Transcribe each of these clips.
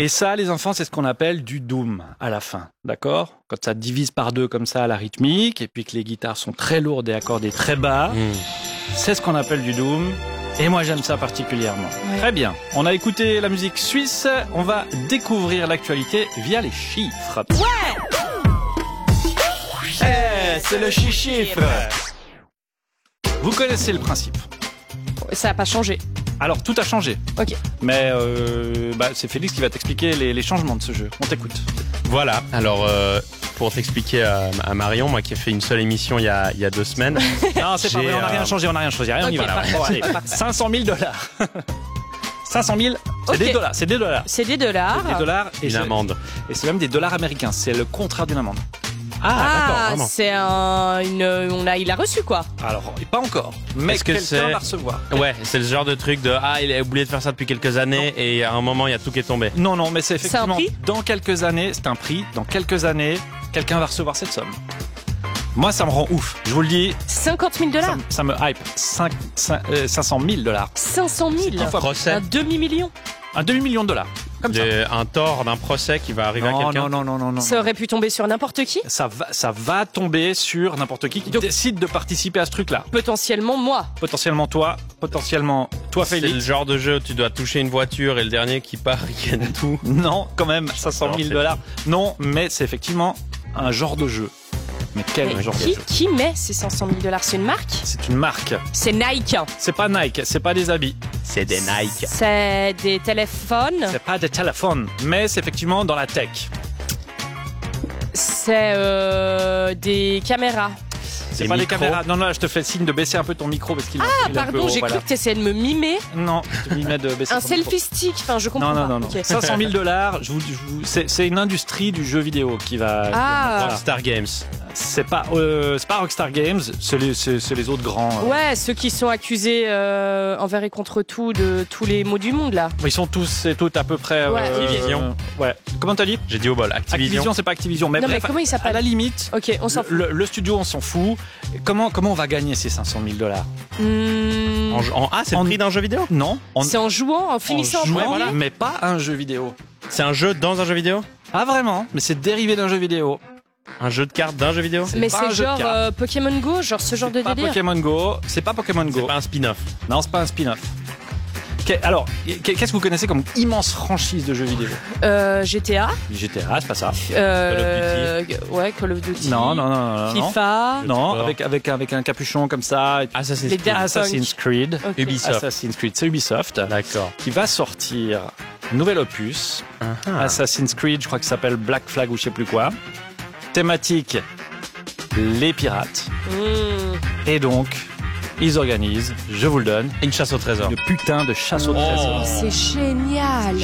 Et ça, les enfants, c'est ce qu'on appelle du doom à la fin, d'accord ? Quand ça divise par deux comme ça à la rythmique, et puis que les guitares sont très lourdes et accordées très bas, c'est ce qu'on appelle du doom. Et moi, j'aime ça particulièrement. Ouais. Très bien. On a écouté la musique suisse. On va découvrir l'actualité via les chiffres. Ouais. C'est le chiffre. Vous connaissez le principe. Ça n'a pas changé. Alors, tout a changé. Ok. Mais c'est Félix qui va t'expliquer les changements de ce jeu. On t'écoute. Voilà. Alors, pour t'expliquer à Marion, moi qui ai fait une seule émission il y a 2 semaines. Non, c'est pas vrai, on n'a rien changé. Allez, on y va. Bon, allez, $500 000. 500 000, c'est des dollars. C'est des dollars. C'est des dollars. Et une amende. Et c'est même des dollars américains. C'est le contraire d'une amende. D'accord, vraiment. C'est il a reçu quoi. Alors, pas encore, mais quelqu'un va recevoir. Ouais, c'est le genre de truc de il a oublié de faire ça depuis quelques années et à un moment il y a tout qui est tombé. Non, mais c'est effectivement un prix dans quelques années, c'est un prix. Dans quelques années, quelqu'un va recevoir cette somme. Moi, ça me rend ouf. Je vous le dis. $50 000. Ça me hype. $500 000. 500 000. Un procès. Un demi-million. Un demi-million de dollars. Comme ça. Un tort d'un procès qui va arriver à quelqu'un. Non. Ça aurait pu tomber sur n'importe qui. Ça va tomber sur n'importe qui décide de participer à ce truc-là. Potentiellement moi. Potentiellement toi, Félix. C'est le genre de jeu où tu dois toucher une voiture et le dernier qui part, il gagne tout. Non, quand même, $500 000. Non, mais c'est effectivement un genre de jeu. Mais quel genre de jeu ? Qui met ces $500 000 ? C'est une marque ? C'est une marque. C'est Nike. C'est pas Nike, c'est pas des habits. C'est des Nike. C'est des téléphones. C'est pas des téléphones, mais c'est effectivement dans la tech. C'est des caméras. C'est pas des caméras. Non, je te fais le signe de baisser un peu ton micro parce qu'il pardon, j'ai cru que tu essayais de me mimer. Non, je te mimais de baisser un ton selfie micro. stick, enfin je comprends pas. Non. Okay. $500 000, c'est une industrie du jeu vidéo qui va... Rockstar Games. C'est pas Rockstar Games, c'est les autres grands. Ouais, ceux qui sont accusés envers et contre tout de tous les maux du monde là. Ils sont tous et toutes à peu près. Activision. Ouais. Comment t'as dit ? J'ai dit au bol. Activision, c'est pas Activision. Mais bref, comment il s'appelle ? À la limite. Ok, on s'en fout. Le studio, on s'en fout. Comment on va gagner ces $500 000 ? C'est le prix d'un jeu vidéo ? Non. C'est en jouant, en finissant. Mais pas un jeu vidéo. C'est un jeu dans un jeu vidéo ? Pas vraiment, mais c'est dérivé d'un jeu vidéo. Un jeu de cartes d'un jeu vidéo ? Mais c'est genre Pokémon Go, genre ce genre de délire. Pokémon Go, c'est pas Pokémon Go. C'est pas un spin-off. Non, c'est pas un spin-off. Alors, qu'est-ce que vous connaissez comme immense franchise de jeux vidéo ? GTA, c'est pas ça. Call of Duty. Non. FIFA. Non, avec un capuchon comme ça. Assassin's Creed. Okay. Assassin's Creed, c'est Ubisoft. D'accord. Qui va sortir un nouvel opus. Assassin's Creed, je crois qu'il s'appelle Black Flag ou je sais plus quoi. Thématique, les pirates. Et donc, ils organisent, je vous le donne, une chasse au trésor. Une putain de chasse au trésor. C'est génial.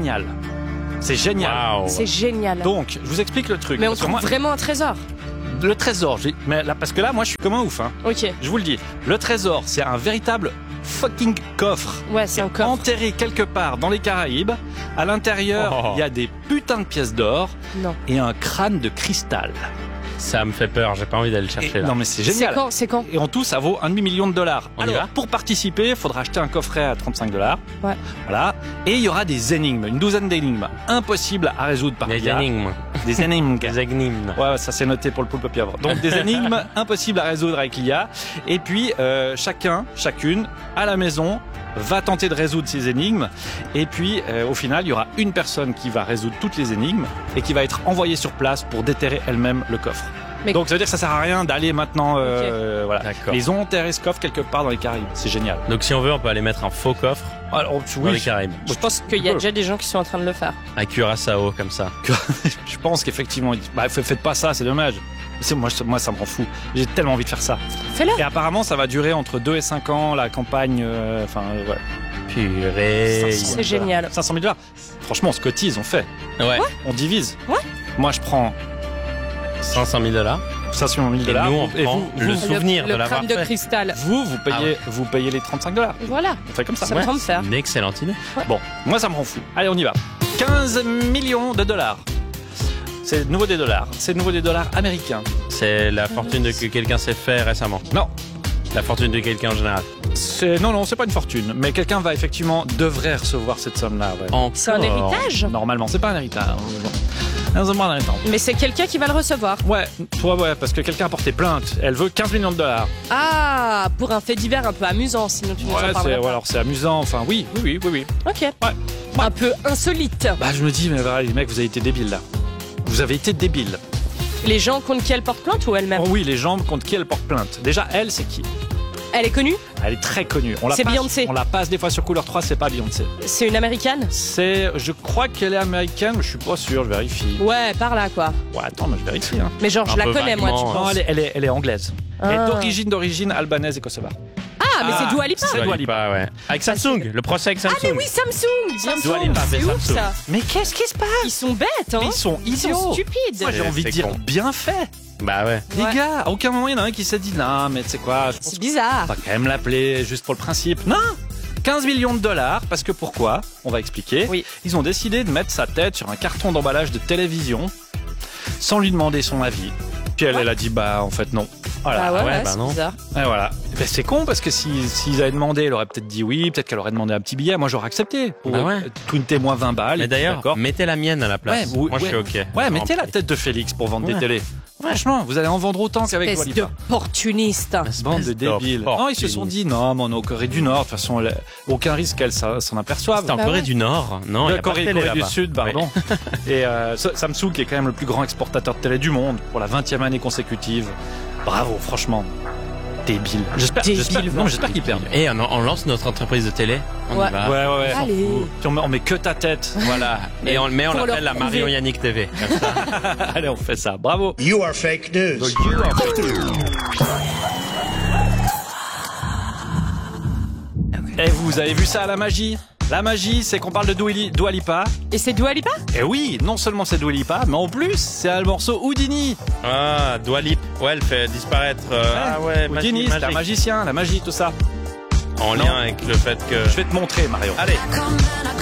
C'est génial. Wow. C'est génial. Donc, je vous explique le truc. Mais on trouve vraiment un trésor. Le trésor, parce que là, moi, je suis comme un ouf. Ok. Je vous le dis. Le trésor, c'est un véritable fucking coffre. Ouais, c'est un coffre. Enterré quelque part dans les Caraïbes. À l'intérieur, il y a des putains de pièces d'or. Non. Et un crâne de cristal. Ça me fait peur, j'ai pas envie d'aller le chercher là. Non mais c'est génial. C'est quand Et en tout, ça vaut $1 demi-million. On y va ? Pour participer, il faudra acheter un coffret à $35. Ouais. Voilà. Et il y aura des énigmes, une douzaine d'énigmes impossibles à résoudre par Des énigmes. Des énigmes. Des énigmes. Ouais, ça c'est noté pour le poulpe pieuvre. Donc des énigmes impossibles à résoudre avec l'IA. Et puis chacune à la maison va tenter de résoudre ces énigmes et puis au final il y aura une personne qui va résoudre toutes les énigmes et qui va être envoyée sur place pour déterrer elle-même le coffre. Donc ça veut dire que ça sert à rien d'aller maintenant voilà. D'accord. Ils ont enterré ce coffre quelque part dans les Caraïbes, c'est génial. Donc si on veut on peut aller mettre un faux coffre dans les Caraïbes. Je pense qu'il y a déjà des gens qui sont en train de le faire. Un Curaçao comme ça. Je pense qu'effectivement faites pas ça, c'est dommage. Moi ça me rend fou. J'ai tellement envie de faire ça. Fais-le. Et apparemment ça va durer entre 2 et 5 ans la campagne ouais. Purée. C'est génial. $500 000. Franchement, on se cotise, on fait. Ouais. On divise. Ouais. Moi, je prends $500 000. $500 000. Et nous, on prend le souvenir de le l'avoir crâne de fait. cristal. Vous payez les $35. Voilà. On fait comme ça. Ça me tente de faire. Une excellente idée. Ouais. Bon, moi, ça me rend fou. Allez, on y va. $15 millions. C'est de nouveau des dollars. C'est de nouveau des dollars américains. C'est la fortune que quelqu'un s'est fait récemment. Non. La fortune de quelqu'un en général. Non, c'est pas une fortune, mais quelqu'un devrait recevoir cette somme-là. Ouais. Encore. C'est un héritage? Normalement, c'est pas un héritage. C'est pas un héritage. Mais c'est quelqu'un qui va le recevoir. Ouais, parce que quelqu'un a porté plainte. Elle veut 15 millions de dollars. Ah, pour un fait divers un peu amusant, sinon tu nous en parlerais pas. Alors c'est amusant. Enfin, oui. Ok. Ouais. Un peu insolite. Bah, je me dis, mais voilà, les mecs, vous avez été débiles là. Vous avez été débiles. Les gens contre qui elle porte plainte ou elle-même? Oh, oui, les gens contre qui elle porte plainte. Déjà, elle, c'est qui? Elle est connue? Elle est très connue. C'est Beyoncé. On la passe des fois sur Couleur 3, c'est pas Beyoncé. C'est une américaine? Je crois qu'elle est américaine, mais je suis pas sûr, je vérifie. Ouais, par là quoi. Ouais, attends, mais je vérifie. Hein. Mais genre, je la connais moi, tu Non, penses? elle est anglaise. Elle est d'origine albanaise et kosovare. Ah, mais c'est Dua Lipa. C'est Dua Lipa, ouais. Avec Samsung, le procès avec Samsung. Ah, mais oui, Samsung. Bien sûr. Dua Lipa, C'est mais ouf Samsung. ça. Mais qu'est-ce qui se passe? Ils sont bêtes, hein. Ils sont idiots. Stupides. Moi, j'ai envie de C'est dire con. bien fait. Bah ouais. Les Ouais. gars, à aucun moment il y en a un qui s'est dit non, mais tu sais quoi, je pense C'est bizarre. qu'on va quand même l'appeler juste pour le principe. Non, 15 millions de dollars, parce que pourquoi? On va expliquer. Oui. Ils ont décidé de mettre sa tête sur un carton d'emballage de télévision sans lui demander son avis. Puis elle a dit bah en fait non. Voilà. Ah ouais, bah c'est non. bizarre. Et voilà. Et ben, c'est con parce que s'ils avaient demandé, elle aurait peut-être dit oui, peut-être qu'elle aurait demandé un petit billet. Moi j'aurais accepté. Pour Bah ouais. twinter moins 20 balles. Mais et puis, d'ailleurs, d'accord. mettez la mienne à la place. Ouais, Moi, je suis OK. Ouais, mettez la Rempli. tête de Félix pour vendre des Ouais. télés. Franchement, vous allez en vendre autant qu'avec Dua Espèce Lipa. d'opportuniste. Bande de débiles. Non, ils se sont dit non, mais on est au Corée du Nord. De toute façon, aucun risque qu'elle s'en aperçoive. C'était en Bah Corée ouais. du Nord. Non, il y a pas de Corée télé du là-bas. Sud, pardon. Et Samsung qui est quand même le plus grand exportateur de télé du monde pour la 20e année consécutive. Bravo, franchement. Débile. J'espère qu'ils perdent. Et on lance notre entreprise de télé. On Ouais. y va. Ouais. Allez. Puis on met que ta tête. Voilà. Et on Pour leur l'appelle la prouver. Marion Yannick TV. Comme ça. Allez, on fait ça. Bravo. You are fake news. Et vous avez vu ça, la magie? La magie, c'est qu'on parle de Dua Lipa. Et c'est Dua Lipa? Et oui, non seulement c'est Dua Lipa, mais en plus, c'est le morceau Houdini. Ah, Dua Lipa. Ouais, elle fait disparaître. Ah ouais, Houdini, c'est un magique. magicien, la magie, tout ça. En Non. lien avec le fait que. Je vais te montrer, Mario. Allez. Come and I